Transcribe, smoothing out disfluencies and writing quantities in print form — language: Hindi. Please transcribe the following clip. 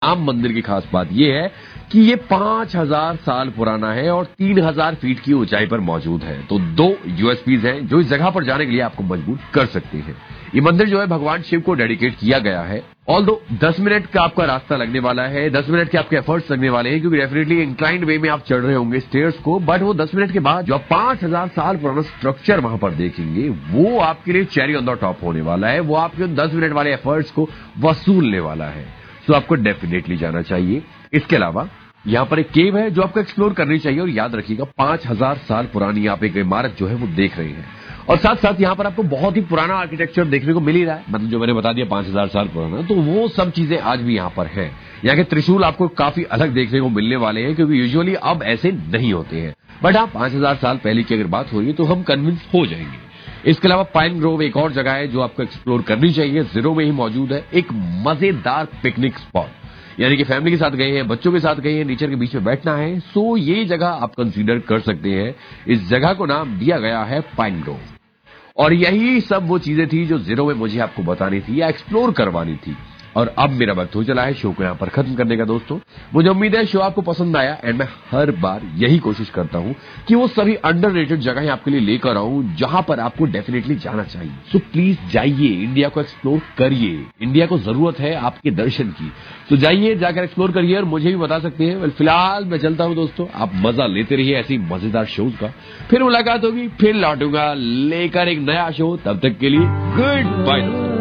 आम मंदिर की खास बात यह है कि ये 5000 साल पुराना है और 3000 फीट की ऊंचाई पर मौजूद है। तो 2 यूएसपीज हैं जो इस जगह पर जाने के लिए आपको मजबूर कर सकते हैं। ये मंदिर जो है भगवान शिव को डेडिकेट किया गया है। ऑल्दो 10 मिनट का आपका रास्ता लगने वाला है, 10 मिनट के आपके एफर्ट्स लगने वाले हैं, क्योंकि डेफिनेटली इंक्लाइंड वे में आप चढ़ रहे होंगे स्टेयर्स को, बट वो 10 मिनट के बाद जो आप 5000 साल पुराना स्ट्रक्चर वहां पर देखेंगे वो आपके लिए चेरी ऑन द टॉप होने वाला है। वो आपके 10 मिनट वाले एफर्ट्स को वसूलने वाला है। तो आपको डेफिनेटली जाना चाहिए। इसके अलावा यहाँ पर एक केव है जो आपको एक्सप्लोर करनी चाहिए, और याद रखिएगा 5000 साल पुरानी आप एक इमारत जो है वो देख रहे हैं, और साथ साथ यहाँ पर आपको बहुत ही पुराना आर्किटेक्चर देखने को मिल ही रहा है। मतलब जो मैंने बता दिया 5000 साल पुराना, तो वो सब चीजें आज भी यहाँ पर है। यहाँ के त्रिशूल आपको काफी अलग देखने को मिलने वाले हैं, क्योंकि यूजुअली अब ऐसे नहीं होते हैं, बट हाँ 5000 साल पहले की अगर बात हो रही है तो हम कन्विंस हो जाएंगे। इसके अलावा पाइन ग्रोव एक और जगह है जो आपको एक्सप्लोर करनी चाहिए, जीरो में ही मौजूद है। एक मजेदार पिकनिक स्पॉट, यानी कि फैमिली के साथ गए हैं, बच्चों के साथ गए हैं, नेचर के बीच में बैठना है, सो ये जगह आप कंसीडर कर सकते हैं। इस जगह को नाम दिया गया है पाइन ग्रोव। और यही सब वो चीजें थी जो जीरो में मुझे आपको बतानी थी या एक्सप्लोर करवानी थी। और अब मेरा वक्त हो चला है शो को यहाँ पर खत्म करने का। दोस्तों मुझे उम्मीद है शो आपको पसंद आया, एंड मैं हर बार यही कोशिश करता हूँ कि वो सभी अंडररेटेड जगह आपके लिए लेकर आऊं जहां पर आपको डेफिनेटली जाना चाहिए। सो प्लीज जाइए, इंडिया को एक्सप्लोर करिए। इंडिया को जरूरत है आपके दर्शन की, तो जाइए, जाकर एक्सप्लोर करिए और मुझे भी बता सकते हैं। फिलहाल मैं चलता हूं दोस्तों, आप मजा लेते रहिए ऐसी मजेदार शोज का। फिर मुलाकात होगी, फिर लौटूंगा लेकर एक नया शो। तब तक के लिए गुड बाय दोस्तों।